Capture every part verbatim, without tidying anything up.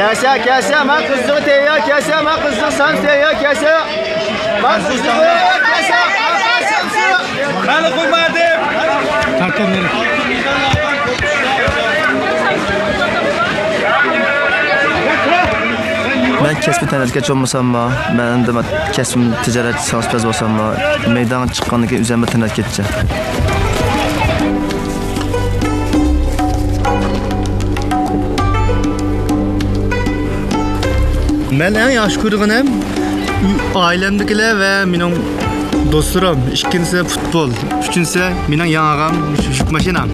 Kelsa, kelsa, men kızlığı teyya, kelsa, men kızlığı sen teyya, kelsa. Ben kızlığı kelsa, ben koymadım. Tarkan verin. Ben kesbi tanıdık olmasam mı? Ben de kesbim ticaret sanatçısı olsam mı? Meydana çıkanlık üzerime tanıdık edeceğim. Ben en yaş ko'rganim ailemdekiler ve benim dostlarım. İkincisi futbol, üçüncüsü benim yanağım, yük maşinam.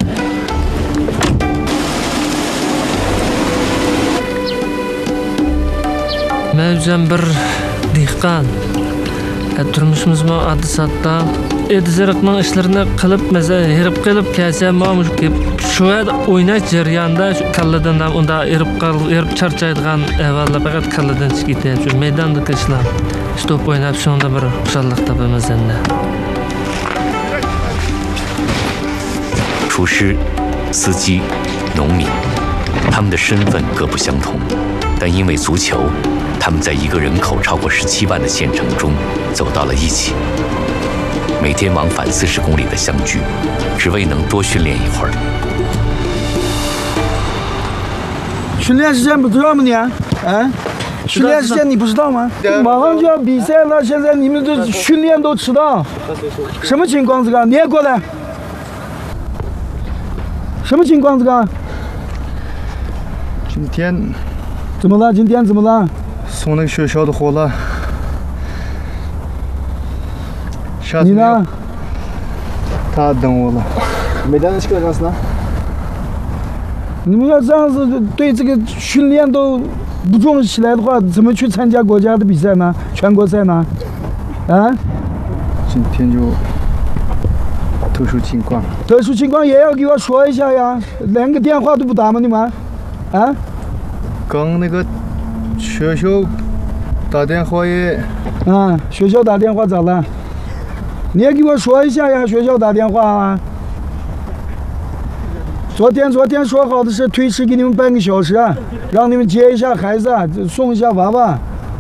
Men o'zim bir dehqon. Turmushimizda addi satda ediziriqning ishlarini qilib, maza herib qilib kelsa, mana shu o'ynash jarayonida kalladan unda erib qolib, erib charchaydigan avvalda faqat kalladan chiqib ketadi. Shu maydondagi ishlar. Stop o'ynab shunda bir xushalik topamiz endi. 厨师、司机、农民，他们的身份各不相同，但因为足球，他们在一个人口超过十七万的县城中走到了一起，每天往返四十公里的相聚，只为能多训练一会儿。 训练时间不知道吗你？啊？训练时间你不知道吗？马上就要比赛了，现在你们这训练都迟到，什么情况？这个你也过来。 什么情况？这个？ 今天怎么了？今天怎么了？ 送那个学校的货了。 你呢？ 他等我了。 没带那去干啥呢？你们要这样子对这个训练都不重视起来的话，怎么去参加国家的比赛呢？全国赛呢？啊？ 今天就。 特殊情况， 特殊情况也要给我说一下呀，连个电话都不打吗？你们，啊？ 刚那个学校打电话也， 啊，学校打电话咋了？你也给我说一下呀，学校打电话啊。昨天昨天说好的是推迟给你们半个小时，让你们接一下孩子，送一下娃娃。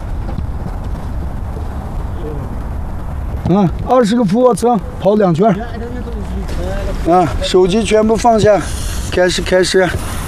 啊，二十个俯卧撑，跑两圈。 啊，手机全部放下，开始开始。